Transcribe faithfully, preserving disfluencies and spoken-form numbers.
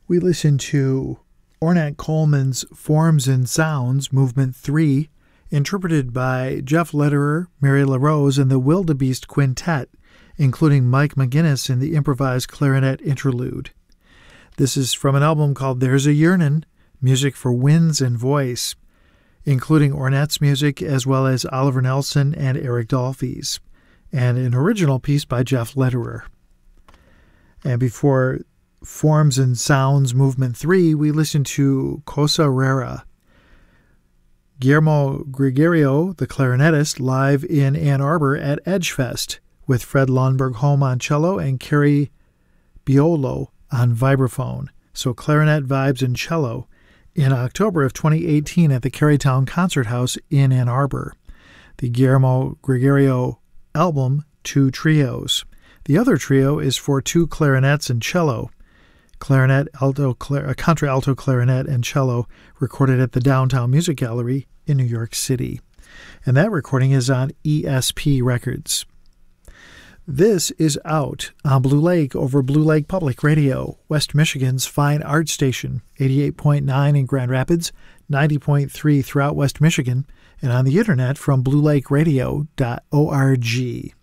We listened to Ornette Coleman's Forms and Sounds, Movement three, interpreted by Jeff Lederer, Mary LaRose, and the Wildebeest Quintet, including Mike McGinnis in the improvised clarinet interlude. This is from an album called There's a Yearnin', Music for Winds and Voice, including Ornette's music as well as Oliver Nelson and Eric Dolphy's, and an original piece by Jeff Lederer. And before Forms and Sounds Movement three, we listened to Cosa Rara. Guillermo Gregorio, the clarinetist, live in Ann Arbor at Edgefest, with Fred Lundberg-Holm on cello and Kerry Biolo on vibraphone. So clarinet, vibes, and cello in October of twenty eighteen at the Carytown Concert House in Ann Arbor. The Guillermo Gregorio album, Two Trios. The other trio is for two clarinets and cello. Clarinet, alto, clar- contralto clarinet, and cello, recorded at the Downtown Music Gallery in New York City. And that recording is on E S P Records. This is out on Blue Lake over Blue Lake Public Radio, West Michigan's fine art station, eighty-eight point nine in Grand Rapids, ninety point three throughout West Michigan, and on the internet from blue lake radio dot org.